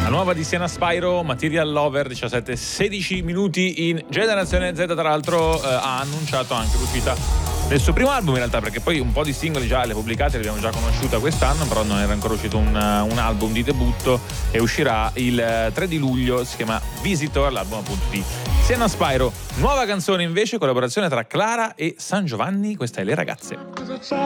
La nuova di Siena Spyro, Material Lover, 17-16 minuti in Generazione Z. Tra l'altro ha annunciato anche l'uscita del suo primo album, in realtà, perché poi un po' di singoli già li ha pubblicati, li abbiamo già conosciuta quest'anno, però non era ancora uscito un album di debutto, e uscirà il 3 di luglio. Si chiama Visitor, l'album appunto di Siena Spyro. Nuova canzone invece, collaborazione tra Clara e San Giovanni, questa è Le Ragazze.